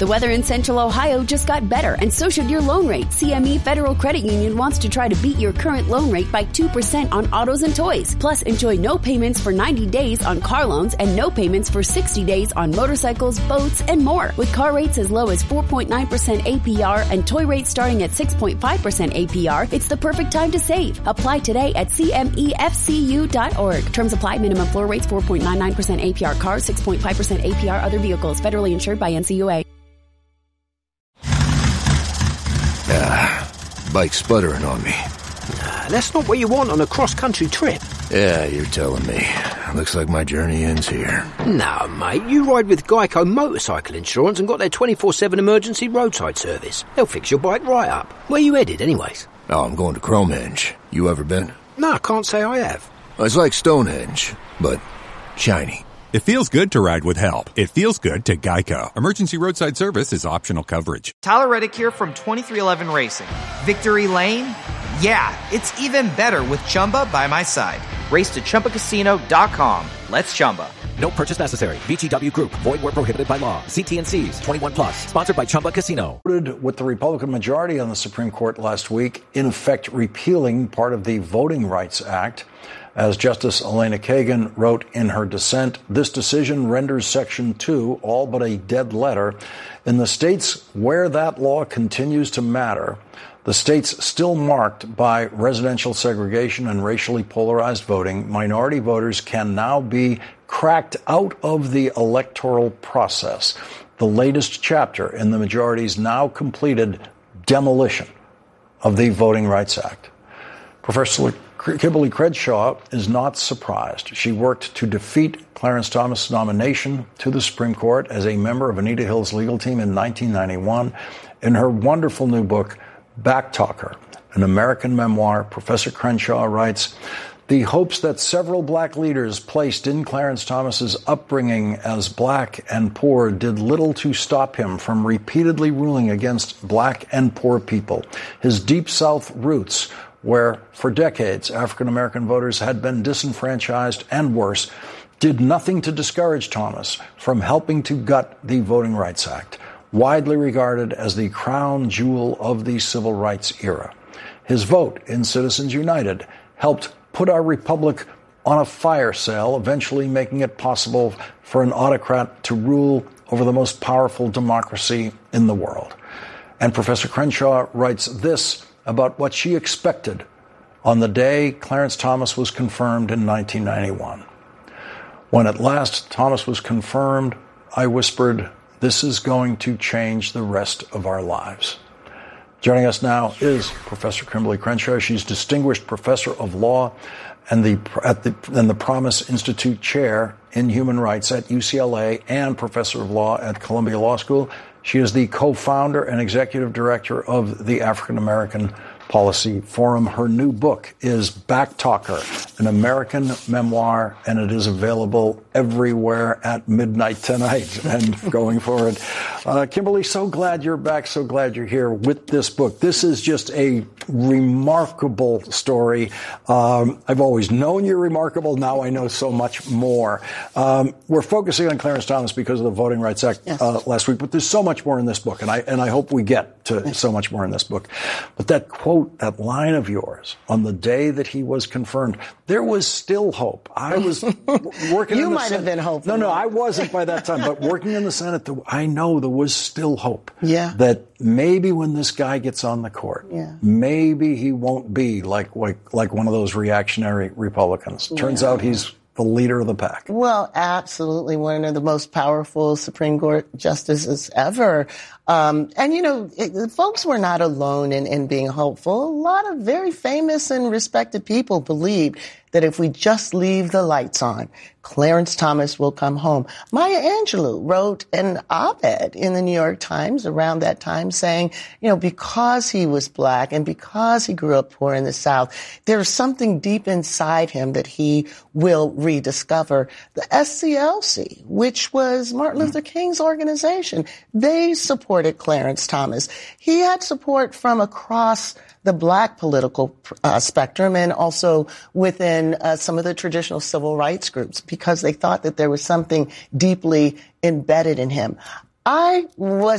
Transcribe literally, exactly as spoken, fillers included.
The weather in Central Ohio just got better, and so should your loan rate. C M E Federal Credit Union wants to try to beat your current loan rate by two percent on autos and toys. Plus, enjoy no payments for ninety days on car loans and no payments for sixty days on motorcycles, boats, and more. With car rates as low as four point nine percent A P R and toy rates starting at six point five percent A P R, it's the perfect time to save. Apply today at C M E F C U dot org. Terms apply. Minimum floor rates four point nine nine percent A P R cars, six point five percent A P R other vehicles. Federally insured by N C U A. Ah, bike's sputtering on me. Nah, that's not what you want on a cross-country trip. Yeah, you're telling me. Looks like my journey ends here. No, mate, you ride with Geico Motorcycle Insurance and got their twenty-four seven emergency roadside service. They'll fix your bike right up. Where you headed, anyways? Oh, I'm going to Cromenge. You ever been? No, I can't say I have. It's like Stonehenge, but shiny. It feels good to ride with help. It feels good to Geico. Emergency roadside service is optional coverage. Tyler Reddick here from twenty-three eleven Racing. Victory Lane? Yeah, it's even better with Chumba by my side. Race to Chumba Casino dot com. Let's Chumba. No purchase necessary. V G W Group. Void where prohibited by law. See T and C's. twenty-one plus. Sponsored by Chumba Casino. With the Republican majority on the Supreme Court last week, in effect repealing part of the Voting Rights Act. As Justice Elena Kagan wrote in her dissent, this decision renders Section two all but a dead letter. In the states where that law continues to matter, the states still marked by residential segregation and racially polarized voting, minority voters can now be cracked out of the electoral process. The latest chapter in the majority's now completed demolition of the Voting Rights Act. Professor Kimberly Crenshaw is not surprised. She worked to defeat Clarence Thomas' nomination to the Supreme Court as a member of Anita Hill's legal team in nineteen ninety-one. In her wonderful new book, Backtalker, an American memoir, Professor Crenshaw writes, the hopes that several black leaders placed in Clarence Thomas's upbringing as black and poor did little to stop him from repeatedly ruling against black and poor people. His Deep South roots, where for decades African-American voters had been disenfranchised and worse, did nothing to discourage Thomas from helping to gut the Voting Rights Act, widely regarded as the crown jewel of the civil rights era. His vote in Citizens United helped put our republic on a fire sale, eventually making it possible for an autocrat to rule over the most powerful democracy in the world. And Professor Crenshaw writes this about what she expected on the day Clarence Thomas was confirmed in nineteen ninety-one. When at last Thomas was confirmed, I whispered, this is going to change the rest of our lives. Joining us now is Professor Kimberly Crenshaw. She's Distinguished Professor of Law and the, at the, and the Promise Institute Chair in Human Rights at U C L A and Professor of Law at Columbia Law School. She is the co-founder and executive director of the African American Policy Forum. Her new book is Backtalker, an American memoir, and it is available everywhere at midnight tonight and going forward. Uh, Kimberly, so glad you're back. So glad you're here with this book. This is just a remarkable story. Um, I've always known you're remarkable. Now I know so much more. Um, we're focusing on Clarence Thomas because of the Voting Rights Act yes. uh, last week, but there's so much more in this book, and I and I hope we get to yes. so much more in this book. But that quote, that line of yours, on the day that he was confirmed, there was still hope. I was working you in the might Senate. have been hopeful. No, no, I wasn't by that time, but working in the Senate, I know there was still hope. Yeah. That maybe when this guy gets on the court, yeah. maybe he won't be like, like, like one of those reactionary Republicans. Turns yeah. out he's the leader of the pack. Well, absolutely. One of the most powerful Supreme Court justices ever. Um, and, you know, it, folks were not alone in, in being hopeful. A lot of very famous and respected people believed that if we just leave the lights on, Clarence Thomas will come home. Maya Angelou wrote an op-ed in the New York Times around that time saying, you know, because he was black and because he grew up poor in the South, there's something deep inside him that he will rediscover. The S C L C, which was Martin Luther King's organization, they supported Clarence Thomas. He had support from across the black political uh, spectrum and also within uh, some of the traditional civil rights groups because they thought that there was something deeply embedded in him. I was